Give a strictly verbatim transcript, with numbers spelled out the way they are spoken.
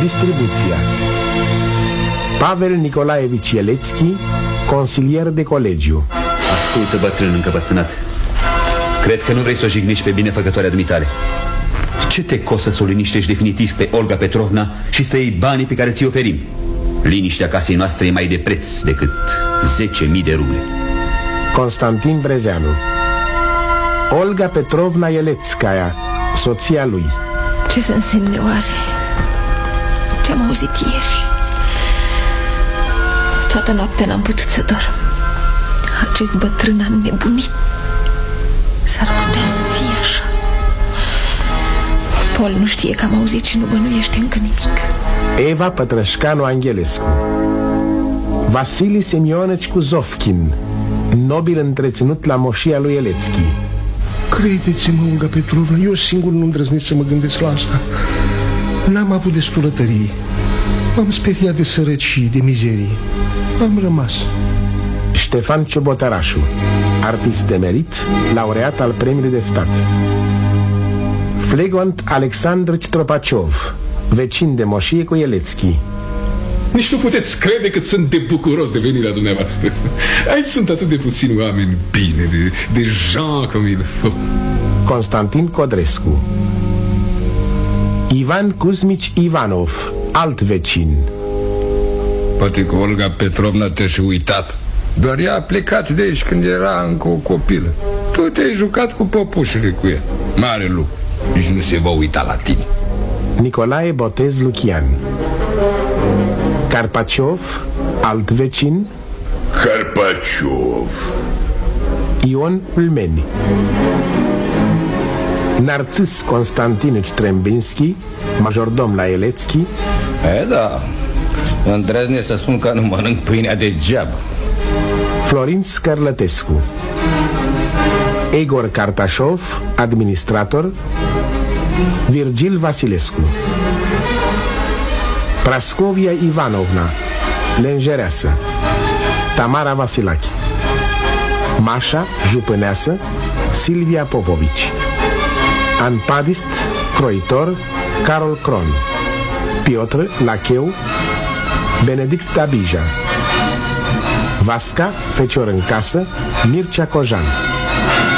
distribuția. Pavel Nicolaevici Ieletski, consilier de colegiu. Ascultă, bătrân încăpățânat, cred că nu vrei să o jignești pe binefăcătoarea dumitale. Ce te costă să o liniștești definitiv pe Olga Petrovna și să iei banii pe care ți-i oferim? Liniștea casei noastre e mai de preț decât zece mii de ruble. Constantin Brezeanu. Olga Petrovna Ieletskaya, soția lui. Ce să însemne oare ce-am auzit ieri? Toată noaptea n-am putut să dorm. Acest bătrân a înnebunit. S-ar putea să fie așa. Paul nu știe că am auzit și nu bănuiește încă nimic. Eva Pătrășcanu Angelescu. Vasili Semionovici Kuzovkin, nobil întreținut la moșia lui Ieletski. Credeți-mă, Olga Petrovna, eu singur nu îndrăznesc să mă gândesc la asta. N-am avut destulă tărie. M-am speriat de sărăcie, de mizerie. Am rămas. Ștefan Ciobotarașu, artist emerit, laureat al premiului de stat. Flegont Alexandru Tropaciov, vecin de moșie cu Ieletski. Nici nu puteți crede cât sunt de bucuros de venirea dumneavoastră. Aici sunt atât de puțini oameni bine, de, de gens comme il faut. Constantin Codrescu. Ivan Kuzmici Ivanov, alt vecin. Poate că Olga Petrovna te-a și uitat. Doar ea a plecat de aici când era încă o copilă. Tu te-ai jucat cu păpușile cu ea. Mare lucru. Nici nu se va uita la tine. Nicolae Botez Lucian. Carpaciov, alt vecin. Carpaciov. Ion Ulmeni. Narcis Constantinici Trembinski, majordom la Ieletski. E, da, îndrăznesc să spun că nu mănânc pâinea degeaba. Florin Scărlătescu. Egor Cartașov, administrator. Virgil Vasilescu. Prascovia Ivanovna, lenjereasă. Tamara Vasilache. Mașa, jupâneasă. Silvia Popovici. Anpadist, croitor, Carol Cron. Piotr, lacheu, Benedict Dabija. Vasca, fecior în casă, Mircea Cojan.